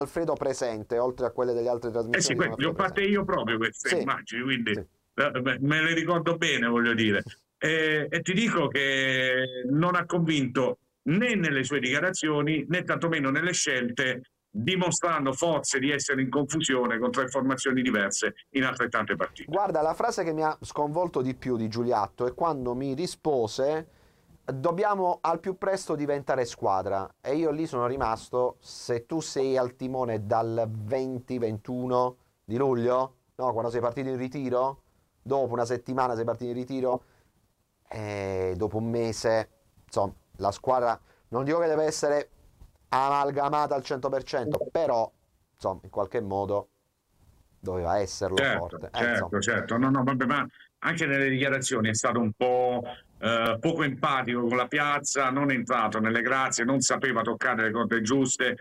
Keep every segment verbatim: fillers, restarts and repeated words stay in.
Alfredo presente, oltre a quelle delle altre Eh sì, trasmissioni. que- le ho fatte io proprio queste Sì, immagini, quindi sì. eh, me le ricordo bene, voglio dire. E, e ti dico che non ha convinto né nelle sue dichiarazioni né tantomeno nelle scelte, dimostrando forse di essere in confusione con tre formazioni diverse in altrettante partite. Guarda, la frase che mi ha sconvolto di più di Giuliatto è quando mi rispose: dobbiamo al più presto diventare squadra. E io lì sono rimasto: se tu sei al timone dal venti ventuno di luglio, no, quando sei partito in ritiro, dopo una settimana sei partito in ritiro, e dopo un mese, insomma, la squadra non dico che deve essere amalgamata al cento per cento, però, insomma, in qualche modo doveva esserlo Certo, forte. Eh, insomma. certo, certo. No, no, vabbè, ma anche nelle dichiarazioni è stato un po' eh, poco empatico con la piazza, non è entrato nelle grazie, non sapeva toccare le corde giuste,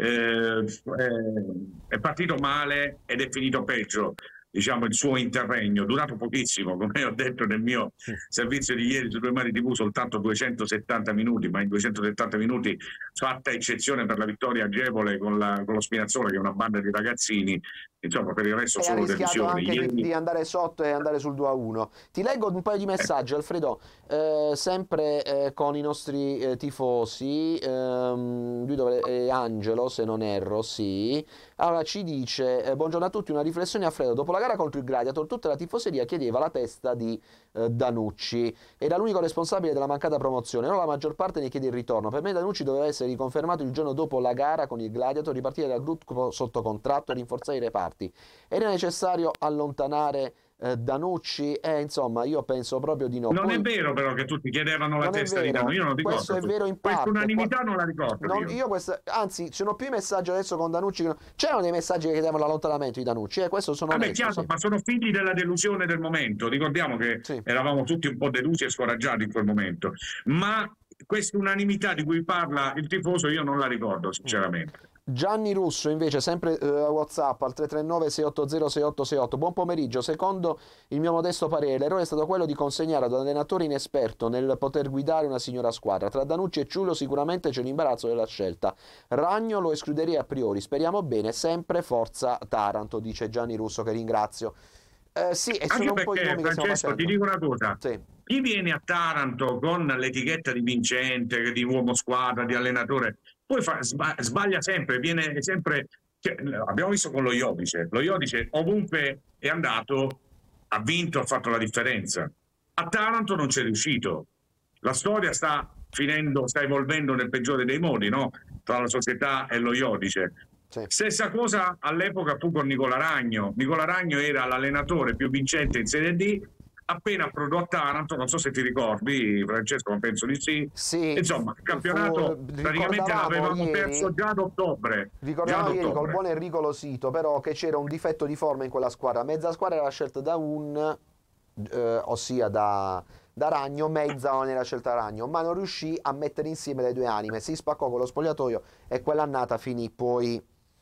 eh, è, è partito male ed è finito peggio. Diciamo il suo interregno, durato pochissimo, come ho detto nel mio servizio di ieri su Due Mari T V, soltanto duecentosettanta minuti, ma in duecentosettanta minuti, fatta eccezione per la vittoria agevole con, la, con lo Spinazzola, che è una banda di ragazzini, insomma, per il resto E ha solo rischiato delusioni. anche di, Ieri, di andare sotto e andare sul due a uno. Ti leggo un paio di eh, messaggi, Alfredo, eh, sempre eh, con i nostri eh, tifosi. Ehm, lui dovre- è Angelo, se non erro, sì. Allora ci dice: eh, buongiorno a tutti, una riflessione a freddo. Dopo la gara contro il Gladiator, tutta la tifoseria chiedeva la testa di eh, Danucci. Era l'unico responsabile della mancata promozione. Ora la maggior parte ne chiede il ritorno. Per me Danucci doveva essere riconfermato il giorno dopo la gara con il Gladiator, ripartire dal gruppo sotto contratto e rinforzare i reparti. Era necessario allontanare eh, Danucci? Eh, insomma, io penso proprio di no. non è Poi vero però che tutti chiedevano la non è testa di Dano, vero, io non questo ricordo è vero in questa parte. Qua- unanimità, non la ricordo non- io. io questa- anzi, sono più i messaggi adesso con Danucci. Che non- c'erano dei messaggi che chiedevano l'allontanamento di Danucci, e eh, questo sono Vabbè, onesto, chiaro, sì. ma sono figli della delusione del momento. Ricordiamo che Sì. eravamo tutti un po' delusi e scoraggiati in quel momento. Ma questa unanimità di cui parla il tifoso io non la ricordo, sinceramente. Gianni Russo invece, sempre eh, WhatsApp al tre tre nove sei otto zero sei otto sei otto. Buon pomeriggio. Secondo il mio modesto parere, l'errore è stato quello di consegnare ad un allenatore inesperto nel poter guidare una signora squadra. Tra Danucci e Ciullo sicuramente c'è l'imbarazzo della scelta. Ragno lo escluderei a priori. Speriamo bene. Sempre forza Taranto, dice Gianni Russo, che ringrazio. Eh, sì, e Anche sono un po' i perché, nomi che stiamo Francesco, ti facendo. dico una cosa, Sì. chi viene a Taranto con l'etichetta di vincente, di uomo squadra, di allenatore, poi fa, sba- sbaglia sempre, viene sempre... Cioè, abbiamo visto con lo Iodice, lo Iodice ovunque è andato ha vinto, ha fatto la differenza. A Taranto non c'è riuscito. La storia sta finendo, sta evolvendo nel peggiore dei modi, no? Tra la società e lo Iodice. Sì. Stessa cosa all'epoca fu con Nicola Ragno. Nicola Ragno era l'allenatore più vincente in Serie D, appena approdò a Taranto, non so se ti ricordi, Francesco, ma penso di sì. Sì, Insomma, il fu- campionato praticamente ricordavamo l'avevamo ieri. perso già ad ottobre. Già ad Ricordavamo ieri col ottobre. buon Enrico Losito, però, che c'era un difetto di forma in quella squadra. Mezza squadra era scelta da un, eh, ossia da, da Ragno, mezza non era scelta Ragno, ma non riuscì a mettere insieme le due anime. Si spaccò con lo spogliatoio e quell'annata finì poi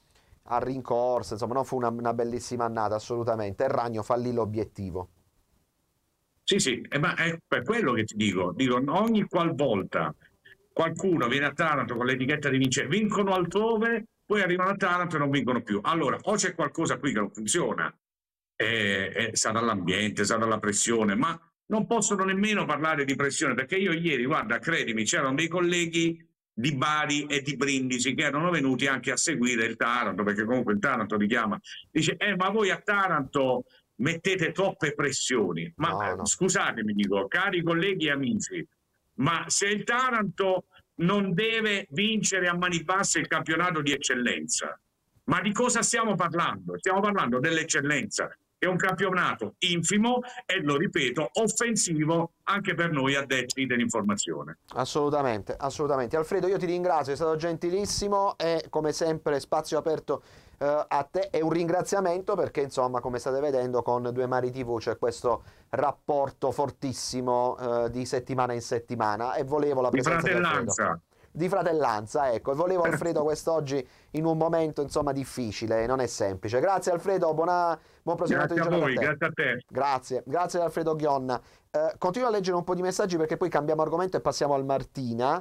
a rincorsa. Insomma, non fu una, una bellissima annata assolutamente. E Ragno fallì l'obiettivo. Sì, sì, eh, ma è per quello che ti dico, dico, ogni qualvolta qualcuno viene a Taranto con l'etichetta di vincere, vincono altrove, poi arrivano a Taranto e non vincono più. Allora, o c'è qualcosa qui che non funziona, eh, eh, sa dall'ambiente, sa dalla pressione, ma non possono nemmeno parlare di pressione, perché io ieri, guarda, credimi, c'erano dei colleghi di Bari e di Brindisi che erano venuti anche a seguire il Taranto, perché comunque il Taranto richiama, dice, eh, ma voi a Taranto mettete troppe pressioni. Ma No, eh, no. scusatemi, dico, cari colleghi e amici, ma se il Taranto non deve vincere a mani basse il campionato di eccellenza, ma di cosa stiamo parlando? Stiamo parlando dell'eccellenza, è un campionato infimo e, lo ripeto, offensivo anche per noi addetti dell'informazione. Assolutamente, assolutamente. Alfredo, io ti ringrazio, è stato gentilissimo e come sempre spazio aperto eh, a te e un ringraziamento perché insomma, come state vedendo con Due Mari T V c'è questo rapporto fortissimo eh, di settimana in settimana e volevo la Di presenza di Alfredo. fratellanza. Di fratellanza, ecco, e volevo Alfredo quest'oggi in un momento insomma difficile, non è semplice. Grazie Alfredo, buona, buon proseguimento di Grazie a giornata a voi, te. grazie a te. Grazie, grazie ad Alfredo Ghionna. Eh, continuo a leggere un po' di messaggi perché poi cambiamo argomento e passiamo al Martina.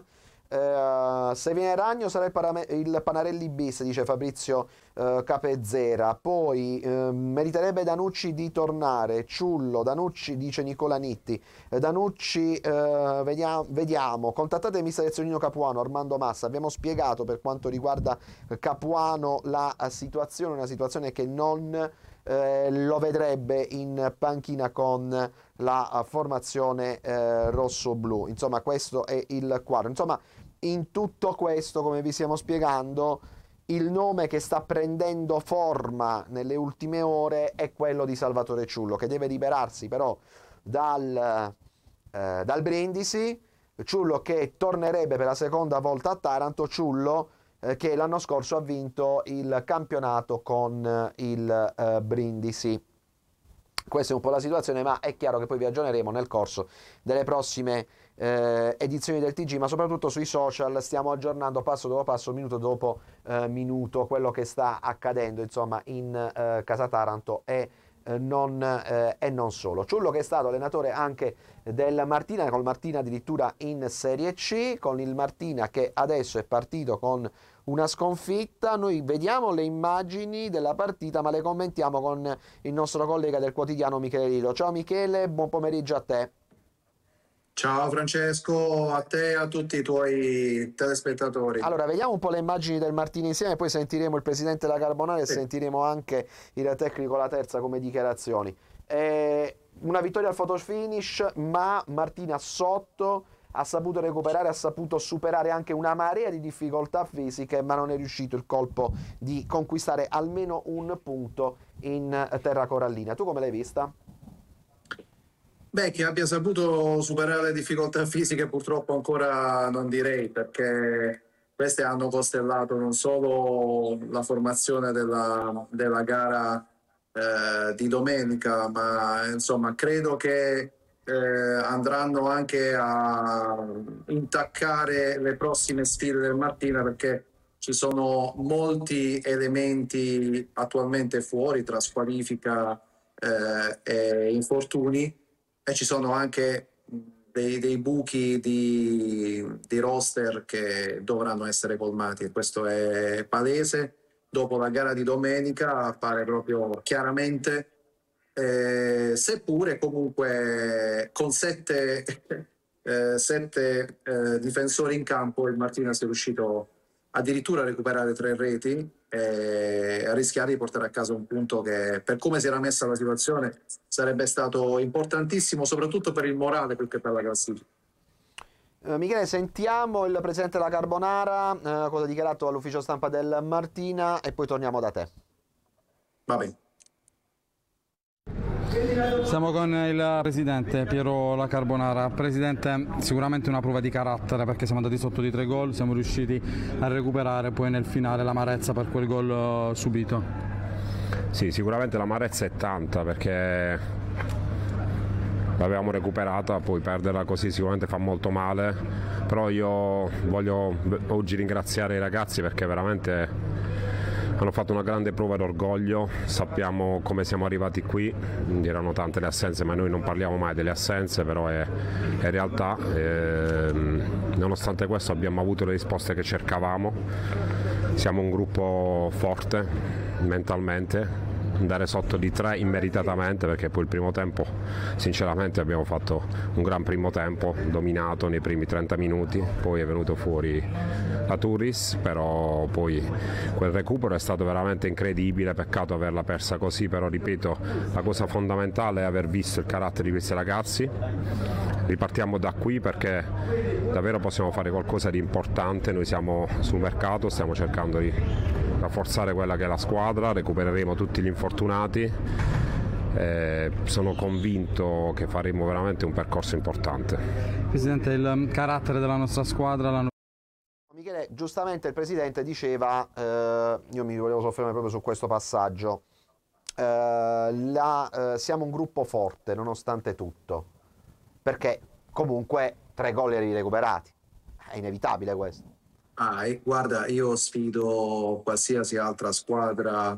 Uh, se viene Ragno sarà il, Parame- il Panarelli bis, dice Fabrizio uh, Capezzera. Poi uh, meriterebbe Danucci di tornare. Ciullo, Danucci, dice Nicola Nitti. uh, Danucci, uh, vediamo, vediamo contattate mister Ezzolino Capuano, Armando Massa. Abbiamo spiegato per quanto riguarda Capuano la uh, situazione, una situazione che non eh, lo vedrebbe in panchina con la uh, formazione eh, rosso-blu. Insomma, questo è il quadro. Insomma, in tutto questo, come vi stiamo spiegando, il nome che sta prendendo forma nelle ultime ore è quello di Salvatore Ciullo, che deve liberarsi però dal, eh, dal Brindisi. Ciullo che tornerebbe per la seconda volta a Taranto. Ciullo eh, che l'anno scorso ha vinto il campionato con il eh, Brindisi. Questa è un po' la situazione, ma è chiaro che poi vi aggiorneremo nel corso delle prossime eh, edizioni del T G, ma soprattutto sui social stiamo aggiornando passo dopo passo, minuto dopo eh, minuto, quello che sta accadendo, insomma, in eh, Casa Taranto e eh, non, eh, e non solo. Ciullo che è stato allenatore anche del Martina, col Martina addirittura in Serie C, con il Martina che adesso è partito con una sconfitta. Noi vediamo le immagini della partita, ma le commentiamo con il nostro collega del quotidiano Michele Lillo. Ciao Michele, buon pomeriggio a te. Ciao Francesco, a te e a tutti i tuoi telespettatori. Allora, vediamo un po' le immagini del Martini insieme, poi sentiremo il presidente della Carbonara e sì. sentiremo anche il tecnico La Terza come dichiarazioni. Eh, una vittoria al photo finish, ma Martina sotto, ha saputo recuperare, ha saputo superare anche una marea di difficoltà fisiche, ma non è riuscito il colpo di conquistare almeno un punto in terra corallina. Tu come l'hai vista? Beh, che abbia saputo superare le difficoltà fisiche purtroppo ancora non direi, perché queste hanno costellato non solo la formazione della, della gara eh, di domenica, ma insomma credo che eh, andranno anche a intaccare le prossime sfide del Martina, perché ci sono molti elementi attualmente fuori tra squalifica eh, e infortuni, e ci sono anche dei, dei buchi di, di roster che dovranno essere colmati, e questo è palese. Dopo la gara di domenica appare proprio chiaramente, eh, seppure comunque con sette, eh, sette eh, difensori in campo il Martina sia riuscito addirittura a recuperare tre reti e a rischiare di portare a casa un punto che, per come si era messa la situazione, sarebbe stato importantissimo, soprattutto per il morale più che per la classifica. Uh, Michele, sentiamo il presidente della Carbonara, uh, cosa ha dichiarato all'ufficio stampa del Martina, e poi torniamo da te. Va bene. Siamo con il presidente Piero La Carbonara. Presidente, sicuramente una prova di carattere, perché siamo andati sotto di tre gol, siamo riusciti a recuperare poi nel finale l'amarezza per quel gol subito. Sì, sicuramente l'amarezza è tanta, perché l'avevamo recuperata, poi perderla così sicuramente fa molto male, però io voglio oggi ringraziare i ragazzi perché veramente hanno fatto una grande prova d'orgoglio. Sappiamo come siamo arrivati qui, erano tante le assenze, ma noi non parliamo mai delle assenze, però è, è realtà. E, nonostante questo abbiamo avuto le risposte che cercavamo, siamo un gruppo forte mentalmente. Andare sotto di tre immeritatamente, perché poi il primo tempo sinceramente abbiamo fatto un gran primo tempo, dominato nei primi trenta minuti, poi è venuto fuori la Turris, però poi quel recupero è stato veramente incredibile, peccato averla persa così, però ripeto, la cosa fondamentale è aver visto il carattere di questi ragazzi. Ripartiamo da qui perché davvero possiamo fare qualcosa di importante. Noi siamo sul mercato, stiamo cercando di rafforzare quella che è la squadra, recupereremo tutti gli infortunati, eh, sono convinto che faremo veramente un percorso importante. Presidente, il carattere della nostra squadra la... Michele, giustamente il presidente diceva, eh, io mi volevo soffermare proprio su questo passaggio, eh, la, eh, siamo un gruppo forte nonostante tutto, perché comunque tre gol li recuperati, è inevitabile questo. Ah, e guarda, io sfido qualsiasi altra squadra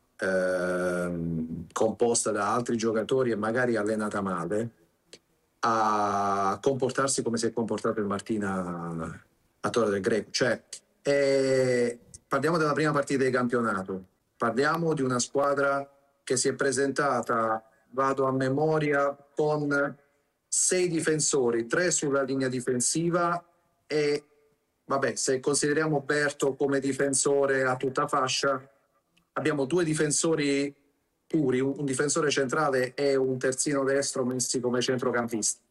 ehm, composta da altri giocatori e magari allenata male a comportarsi come si è comportato il Martina a Torre del Greco. Cioè, eh, parliamo della prima partita di campionato, parliamo di una squadra che si è presentata, vado a memoria, con sei difensori, tre sulla linea difensiva e, vabbè, se consideriamo Berto come difensore a tutta fascia, abbiamo due difensori puri, un, un difensore centrale e un terzino destro messi come centrocampisti.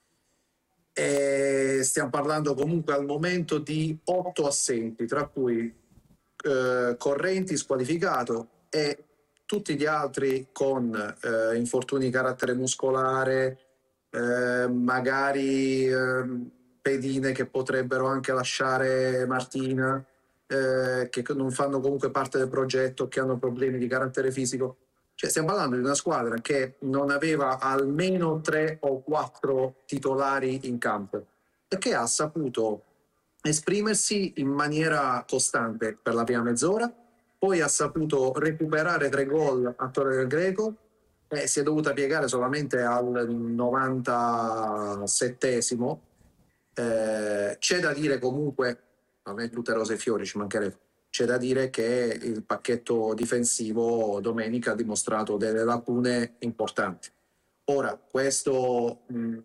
E stiamo parlando comunque al momento di otto assenti, tra cui eh, Correnti squalificato e tutti gli altri con eh, infortuni di carattere muscolare, eh, magari eh, pedine che potrebbero anche lasciare Martina, eh, che non fanno comunque parte del progetto, che hanno problemi di carattere fisico. Cioè, stiamo parlando di una squadra che non aveva almeno tre o quattro titolari in campo e che ha saputo esprimersi in maniera costante per la prima mezz'ora, poi ha saputo recuperare tre gol a Torre del Greco e si è dovuta piegare solamente al novantasettesimo. Eh, c'è da dire comunque, non è tutte rose e fiori, ci mancherebbe. C'è da dire che il pacchetto difensivo domenica ha dimostrato delle lacune importanti. Ora, questo mh,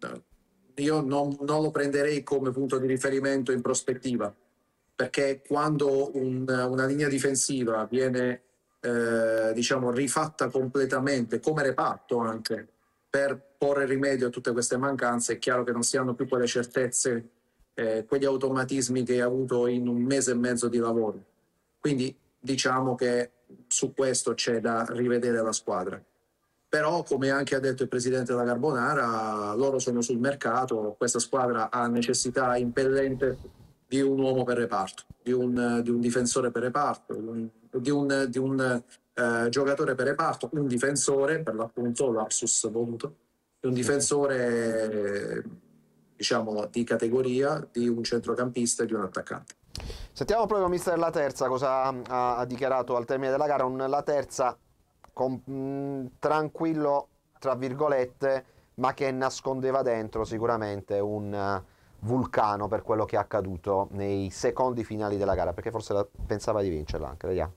io non, non lo prenderei come punto di riferimento in prospettiva, perché quando un, una linea difensiva viene eh, diciamo rifatta completamente, come reparto anche, per porre rimedio a tutte queste mancanze, è chiaro che non si hanno più quelle certezze, Eh, quegli automatismi che hai avuto in un mese e mezzo di lavoro. Quindi diciamo che su questo c'è da rivedere la squadra. Però, come anche ha detto il presidente della Carbonara, loro sono sul mercato, questa squadra ha necessità impellente di un uomo per reparto, di un, di un difensore per reparto, di un, di un eh, giocatore per reparto, un difensore, per l'appunto, lapsus voluto, di un difensore diciamo di categoria, di un centrocampista e di un attaccante. Sentiamo proprio mister La Terza cosa ha, ha dichiarato al termine della gara. Un La Terza con, mh, tranquillo tra virgolette, ma che nascondeva dentro sicuramente un uh, vulcano per quello che è accaduto nei secondi finali della gara, perché forse la, pensava di vincerla anche. Vediamo.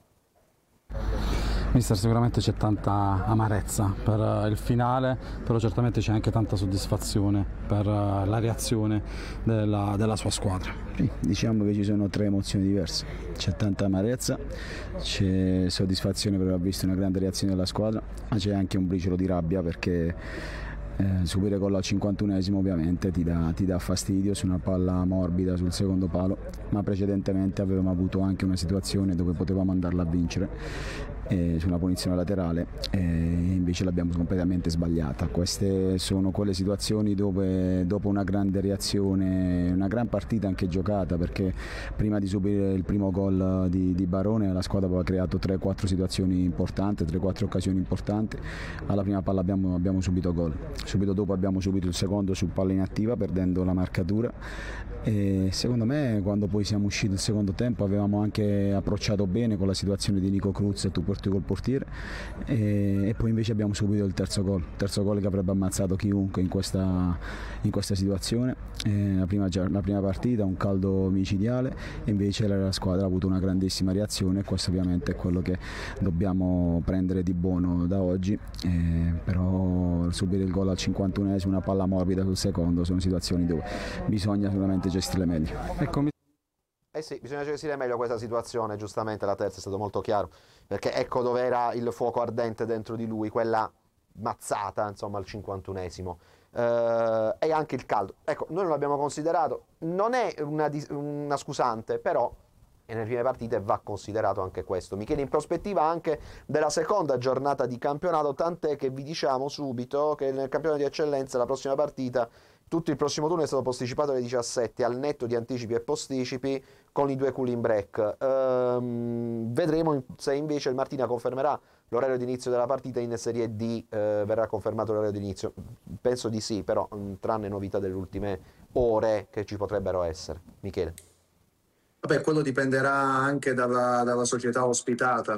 Mister, sicuramente c'è tanta amarezza per il finale, però certamente c'è anche tanta soddisfazione per la reazione della, della sua squadra. Sì, diciamo che ci sono tre emozioni diverse, c'è tanta amarezza, c'è soddisfazione per aver visto una grande reazione della squadra, ma c'è anche un briciolo di rabbia perché Eh, subire gol al cinquantunesimo ovviamente ti dà, ti dà fastidio su una palla morbida sul secondo palo, ma precedentemente avevamo avuto anche una situazione dove potevamo andarla a vincere eh, su una punizione laterale e invece l'abbiamo completamente sbagliata. Queste sono quelle situazioni dove dopo una grande reazione, una gran partita anche giocata, perché prima di subire il primo gol di, di Barone la squadra aveva creato tre quattro situazioni importanti, tre quattro occasioni importanti, alla prima palla abbiamo, abbiamo subito gol. Subito dopo abbiamo subito il secondo su palla inattiva perdendo la marcatura e secondo me quando poi siamo usciti il secondo tempo avevamo anche approcciato bene con la situazione di Nico Cruz e tu porti col portiere e, e poi invece abbiamo subito il terzo gol, terzo gol che avrebbe ammazzato chiunque in questa, in questa situazione. E la, prima, la prima partita un caldo micidiale e invece la, la squadra ha avuto una grandissima reazione e questo ovviamente è quello che dobbiamo prendere di buono da oggi, eh, però subire il gol al cinquantunesimo, una palla morbida sul secondo, sono situazioni dove bisogna sicuramente gestire meglio. Ecco, mi... Eh sì, bisogna gestire meglio questa situazione, giustamente La Terza è stato molto chiaro, perché ecco dove era il fuoco ardente dentro di lui, quella mazzata insomma al cinquantunesimo, eh, e anche il caldo. Ecco, noi non l'abbiamo considerato, non è una, una scusante, però e nelle prime partite va considerato anche questo. Michele, in prospettiva anche della seconda giornata di campionato, tant'è che vi diciamo subito che nel campionato di eccellenza la prossima partita, tutto il prossimo turno è stato posticipato alle diciassette al netto di anticipi e posticipi con i due cooling break. Ehm, vedremo se invece il Martina confermerà l'orario di inizio della partita in Serie D, eh, verrà confermato l'orario di inizio, penso di sì, però mh, tranne novità delle ultime ore che ci potrebbero essere. Michele. Vabbè, quello dipenderà anche dalla, dalla società ospitata.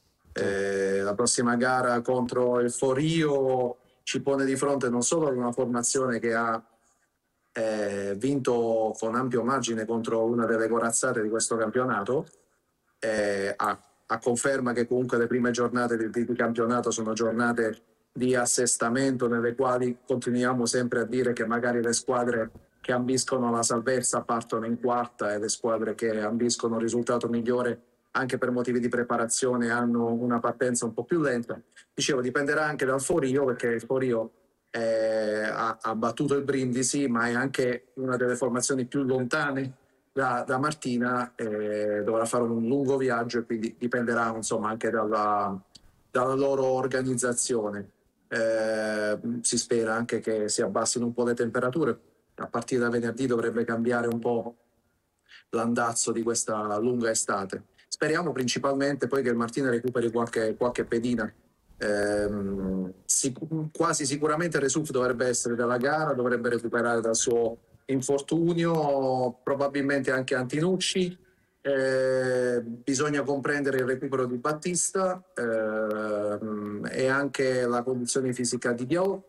Eh, la prossima gara contro il Forio ci pone di fronte non solo ad una formazione che ha eh, vinto con ampio margine contro una delle corazzate di questo campionato, eh, a, a conferma che comunque le prime giornate di, di campionato sono giornate di assestamento nelle quali continuiamo sempre a dire che magari le squadre che ambiscono alla salvezza partono in quarta e le squadre che ambiscono un risultato migliore anche per motivi di preparazione hanno una partenza un po' più lenta. Dicevo, dipenderà anche dal Forio, perché il Forio eh, ha, ha battuto il Brindisi, ma è anche una delle formazioni più lontane da, da Martina, eh, dovrà fare un lungo viaggio e quindi dipenderà insomma anche dalla, dalla loro organizzazione. Eh, si spera anche che si abbassino un po' le temperature. A partire da venerdì dovrebbe cambiare un po' l'andazzo di questa lunga estate. Speriamo principalmente poi che il Martina recuperi qualche, qualche pedina. Eh, sic- quasi sicuramente Resuf dovrebbe essere dalla gara, dovrebbe recuperare dal suo infortunio, probabilmente anche Antinucci. Eh, bisogna comprendere il recupero di Battista eh, e anche la condizione fisica di Diao.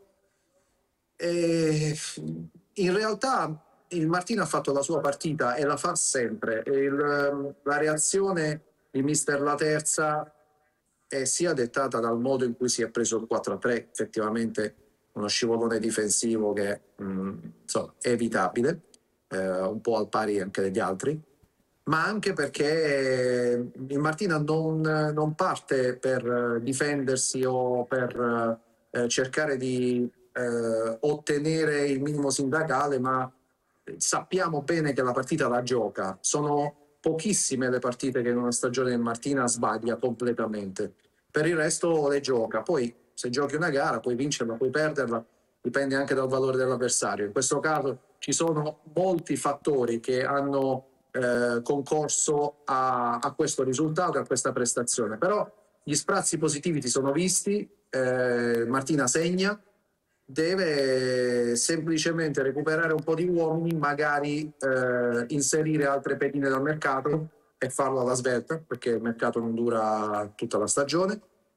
E in realtà il Martina ha fatto la sua partita e la fa sempre. Il, la reazione di mister La Terza è sia dettata dal modo in cui si è preso il quattro a tre, effettivamente uno scivolone difensivo che mh, insomma, è evitabile, eh, un po' al pari anche degli altri, ma anche perché il Martina non, non parte per difendersi o per eh, cercare di eh, ottenere il minimo sindacale, ma sappiamo bene che la partita la gioca. Sono pochissime le partite che in una stagione del Martina sbaglia completamente, per il resto le gioca. Poi se giochi una gara puoi vincerla, puoi perderla, dipende anche dal valore dell'avversario. In questo caso ci sono molti fattori che hanno eh, concorso a, a questo risultato e a questa prestazione, però gli sprazzi positivi si sono visti. eh, Martina segna, deve semplicemente recuperare un po' di uomini, magari eh, inserire altre pedine dal mercato e farlo alla svelta, perché il mercato non dura tutta la stagione,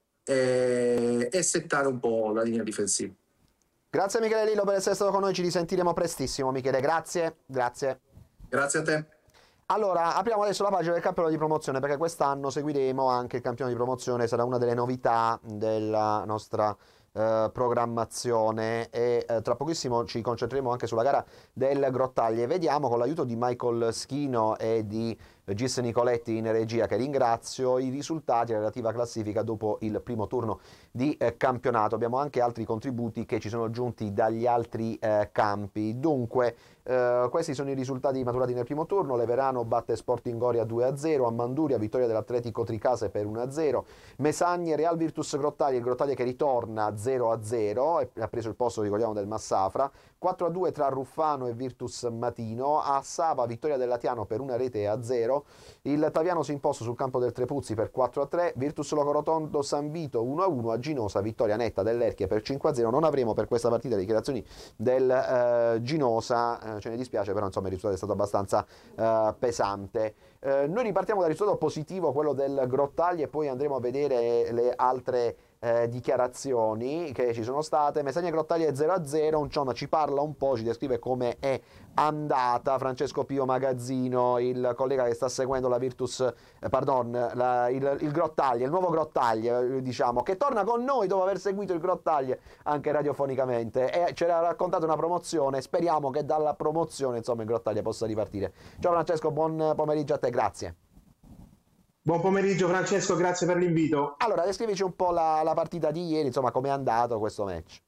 e, e settare un po' la linea difensiva. Grazie Michele Lillo per essere stato con noi, ci risentiremo prestissimo Michele, grazie, grazie. Grazie a te. Allora, apriamo adesso la pagina del campionato di promozione, perché quest'anno seguiremo anche il campionato di promozione, sarà una delle novità della nostra eh, programmazione e eh, tra pochissimo ci concentreremo anche sulla gara del Grottaglie. Vediamo con l'aiuto di Michael Schino e di Gis Nicoletti in regia, che ringrazio, i risultati e la relativa classifica dopo il primo turno di eh, campionato. Abbiamo anche altri contributi che ci sono giunti dagli altri eh, campi. Dunque, eh, questi sono i risultati maturati nel primo turno. Leverano batte Sporting Goria due a zero, a Manduria vittoria dell'Atletico Tricase per uno a zero, Mesagne Real Virtus Grottaglie, il Grottaglie che ritorna zero a zero e ha preso il posto, ricordiamo, del Massafra, quattro a due tra Ruffano e Virtus Matino, a Sava vittoria del Latiano per una rete a zero, il Taviano si è imposto sul campo del Trepuzzi per quattro a tre, Virtus Locorotondo San Vito uno a uno, a Ginosa vittoria netta dell'Erchia per cinque a zero. Non avremo per questa partita dichiarazioni del eh, Ginosa, eh, ce ne dispiace, però insomma il risultato è stato abbastanza eh, pesante. Eh, noi ripartiamo dal risultato positivo, quello del Grottaglie, e poi andremo a vedere le altre Eh, dichiarazioni che ci sono state. Messagna Grottaglie zero a zero, insomma ci parla un po', ci descrive come è andata Francesco Pio Magazzino, il collega che sta seguendo la Virtus, eh, pardon, la, il, il Grottaglie, il nuovo Grottaglie, diciamo, che torna con noi dopo aver seguito il Grottaglie anche radiofonicamente e ci ha raccontato una promozione. Speriamo che dalla promozione insomma il Grottaglie possa ripartire. Ciao Francesco, buon pomeriggio a te, grazie. Buon pomeriggio Francesco, grazie per l'invito. Allora, descrivici un po' la, la partita di ieri, insomma, come è andato questo match.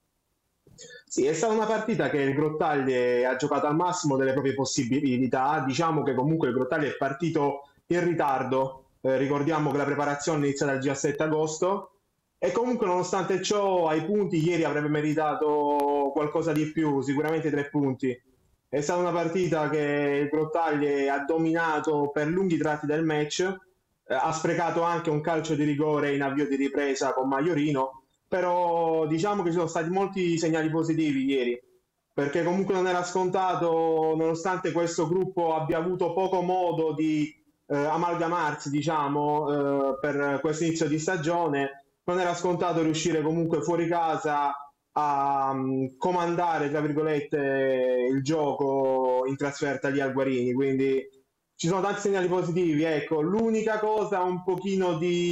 Sì, è stata una partita che il Grottaglie ha giocato al massimo delle proprie possibilità. Diciamo che comunque il Grottaglie è partito in ritardo, eh, ricordiamo che la preparazione è iniziata il diciassette agosto e comunque nonostante ciò ai punti ieri avrebbe meritato qualcosa di più, sicuramente tre punti. È stata una partita che il Grottaglie ha dominato per lunghi tratti del match, ha sprecato anche un calcio di rigore in avvio di ripresa con Maiorino, però diciamo che ci sono stati molti segnali positivi ieri, perché comunque non era scontato, nonostante questo gruppo abbia avuto poco modo di eh, amalgamarsi, diciamo, eh, per questo inizio di stagione, non era scontato riuscire comunque fuori casa a um, comandare, tra virgolette, il gioco in trasferta lì al Guarini, quindi ci sono tanti segnali positivi. Ecco, l'unica cosa un pochino di